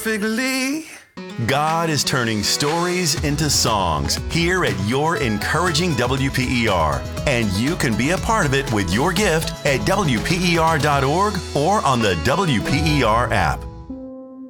perfectly. God is turning stories into songs here at your encouraging WPER. And you can be a part of it with your gift at WPER.org or on the WPER app.